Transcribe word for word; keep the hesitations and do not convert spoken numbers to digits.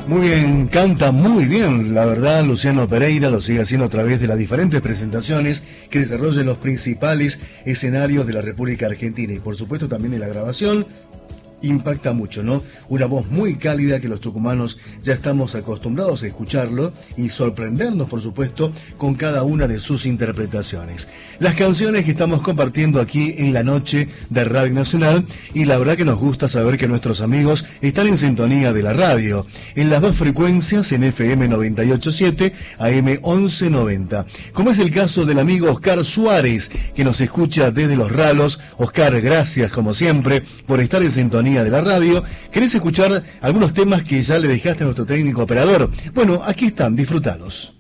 Muy bien, canta muy bien, la verdad. Luciano Pereira lo sigue haciendo a través de las diferentes presentaciones que desarrolla en los principales escenarios de la República Argentina y por supuesto también en la grabación. Impacta mucho, ¿no? Una voz muy cálida que los tucumanos ya estamos acostumbrados a escucharlo y sorprendernos, por supuesto, con cada una de sus interpretaciones. Las canciones que estamos compartiendo aquí en la noche de Radio Nacional, y la verdad que nos gusta saber que nuestros amigos están en sintonía de la radio, en las dos frecuencias, en F M noventa y ocho punto siete, A M once noventa, como es el caso del amigo Oscar Suárez, que nos escucha desde Los Ralos. Oscar, gracias como siempre por estar en sintonía de la radio. ¿Querés escuchar algunos temas que ya le dejaste a nuestro técnico operador? Bueno, aquí están, disfrutalos.